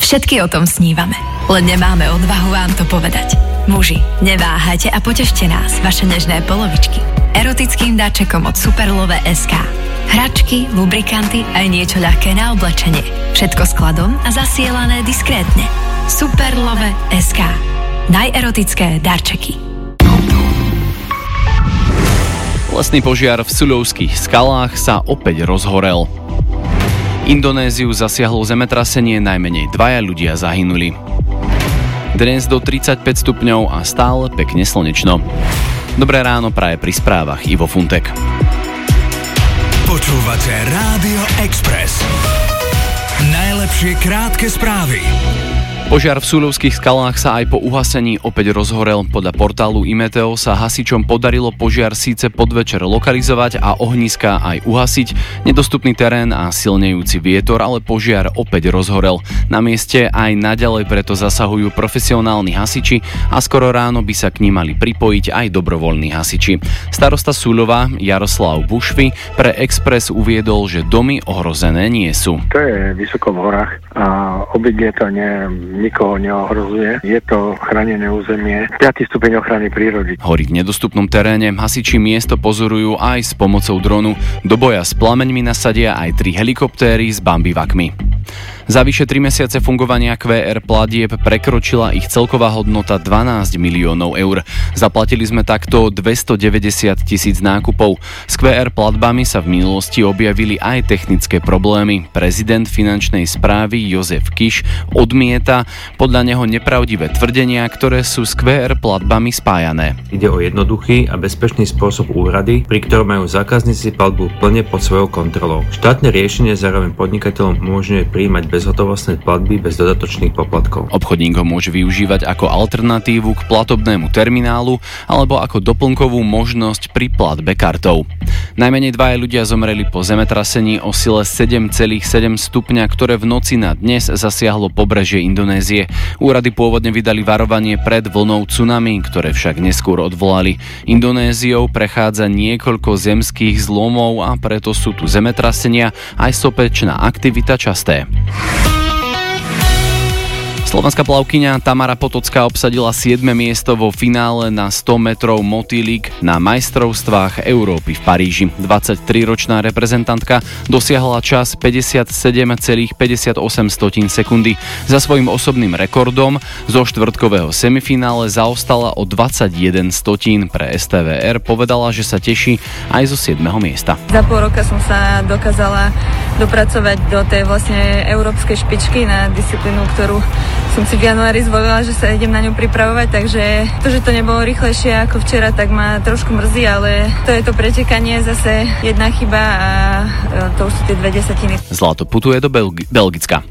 Všetky o tom snívame, len nemáme odvahu vám to povedať. Muži, neváhajte a potešte nás, vaše nežné polovičky, erotickým dáčekom od Superlove.sk. Hračky, lubrikanty aj niečo ľahké na oblečenie. Všetko skladom a zasielané diskrétne. Superlove.sk. Najerotické darčeky. Lesný požiar v Suľovských skalách sa opäť rozhorel. Indonéziu zasiahlo zemetrasenie, najmenej 2 ľudia zahynuli. Dnes do 35 stupňov a stále pekne slnečno. Dobré ráno praje pri správach Ivo Funtek. Počúvate Rádio Express. Najlepšie krátke správy. Požiar v Suľovských skalách sa aj po uhasení opäť rozhorel. Podľa portálu Imeteo sa hasičom podarilo požiar síce podvečer lokalizovať a ohniská aj uhasiť. Nedostupný terén a silnejúci vietor, ale požiar opäť rozhorel. Na mieste aj naďalej preto zasahujú profesionálni hasiči a skoro ráno by sa k nim mali pripojiť aj dobrovoľní hasiči. Starosta Suľova Jaroslav Bušvi pre Express uviedol, že domy ohrozené nie sú. To je vysoko v horách a obydlie to nikoho neohrozuje. Je to chránené územie, 5. stupeň ochrany prírody. Horí v nedostupnom teréne hasiči miesto pozorujú aj s pomocou dronu. Do boja s plameňmi nasadia aj 3 helikoptéry s bambivakmi. Za vyše 3 mesiace fungovania QR platieb prekročila ich celková hodnota 12 miliónov eur. Zaplatili sme takto 290 000 nákupov. S QR platbami sa v minulosti objavili aj technické problémy. Prezident finančnej správy Jozef Kiš odmieta podľa neho nepravdivé tvrdenia, ktoré sú s QR platbami spájané. Ide o jednoduchý a bezpečný spôsob úhrady, pri ktorom majú zákazníci platbu plne pod svojou kontrolou. Štátne riešenie zároveň podnikateľom umožňuje prijímať bezhotovostné platby bez dodatočných poplatkov. Obchodník ho môže využívať ako alternatívu k platobnému terminálu alebo ako doplnkovú možnosť pri platbe kartou. Najmenej 2 ľudia zomreli po zemetrasení o sile 7,7 stupňa, ktoré v noci na dnes zasiahlo pobrežie Indonézie. Úrady pôvodne vydali varovanie pred vlnou tsunami, ktoré však neskôr odvolali. Indonéziou prechádza niekoľko zemských zlomov a preto sú tu zemetrasenia aj sopečná aktivita časté. Slovenská plavkyňa Tamara Potocká obsadila 7. miesto vo finále na 100 metrov motýlik na majstrovstvách Európy v Paríži. 23-ročná reprezentantka dosiahla čas 57,58 sekundy. Za svojím osobným rekordom zo štvrtkového semifinále zaostala o 21 stotín. Pre STVR povedala, že sa teší aj zo 7. miesta. Za pol roka som sa dokázala dopracovať do tej vlastne európskej špičky na disciplínu, ktorú som si v januári zvolila, že sa idem na ňu pripravovať, takže to, že to nebolo rýchlejšie ako včera, tak ma trošku mrzí, ale to je to pretekanie, zase jedna chyba a to už sú tie 2 desatiny. Zlato putuje do Belgicka.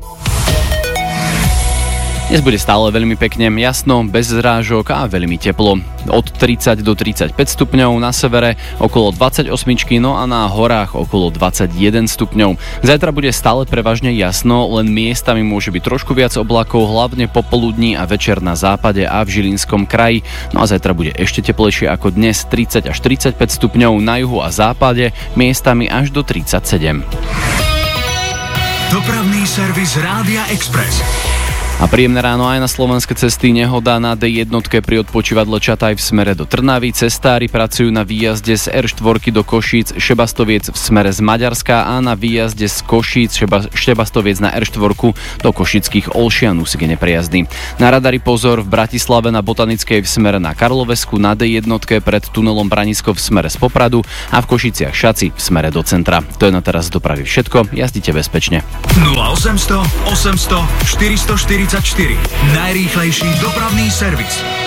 Dnes bude stále veľmi pekne, jasno, bez zrážok a veľmi teplo. Od 30 do 35 stupňov, na severe okolo 28, no a na horách okolo 21 stupňov. Zajtra bude stále prevažne jasno, len miestami môže byť trošku viac oblakov, hlavne popoludní a večer na západe a v Žilinskom kraji. No a zajtra bude ešte teplejšie ako dnes, 30 až 35 stupňov na juhu a západe, miestami až do 37. Dopravný servis Rádia Express. A príjemné ráno aj na slovenské cesty. Nehoda na D1 pri odpočívadle Čataj v smere do Trnavy. Cestári pracujú na výjazde z R4 do Košíc Šebastoviec v smere z Maďarska a na výjazde z Košíc Šebastoviec na R4 do Košických Olšian úsek je neprejazný. Na radari pozor v Bratislave na Botanickej v smere na Karlovesku, na D1 pred tunelom Branisko v smere z Popradu a v Košiciach Šaci v smere do centra. To je na teraz z dopravy všetko. Jazdite bezpečne. 0800 800 444. Najrýchlejší dopravný servis.